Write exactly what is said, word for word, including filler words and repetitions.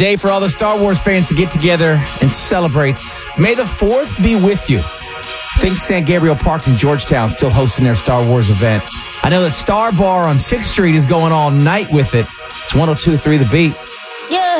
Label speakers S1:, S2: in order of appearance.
S1: day for all the Star Wars fans to get together and celebrate. May the fourth be with you. I think San Gabriel Park in Georgetown still hosting their Star Wars event. I know that Star Bar on sixth Street is going all night with it. It's one oh two point three The Beat.